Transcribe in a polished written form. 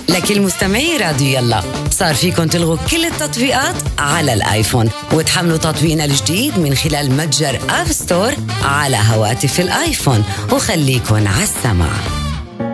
لكل مستمعي راديو يلا، صار فيكن تلغوا كل التطبيقات على الآيفون وتحملوا تطبيقنا الجديد من خلال متجر آب ستور على هواتف الآيفون، وخليكن على السمع.